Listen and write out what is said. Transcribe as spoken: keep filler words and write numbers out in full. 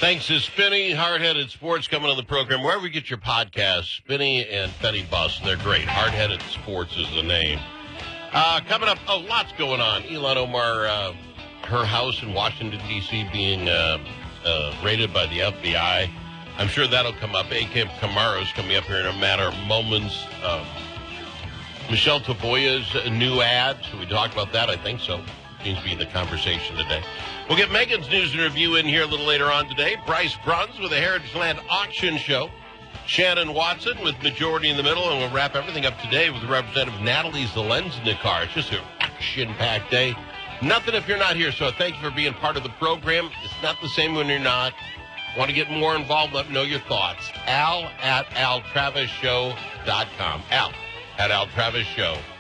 Thanks to Spinny, Hard-Headed Sports coming on the program. Wherever you get your podcasts, Spinny and Fetty Bus, they're great. Hard-Headed Sports is the name. Uh, coming up, oh, lots going on. Ilhan Omar, uh, her house in Washington, D C being uh, uh, raided by the F B I. I'm sure that'll come up. A K Camaro's coming up here in a matter of moments. Uh, Michelle Tavoya's new ad. Should we talk about that? I think so. Seems to be in the conversation today. We'll get Megan's news and review in here a little later on today. Bryce Bruns with a Heritage Land auction show. Shannon Watson with Majority in the Middle. And we'll wrap everything up today with Representative Natalie Zelensnikar. It's just an action-packed day. Nothing if you're not here, so thank you for being part of the program. It's not the same when you're not. Want to get more involved? Let me know your thoughts. Al at al travis show dot com. Al at al travis show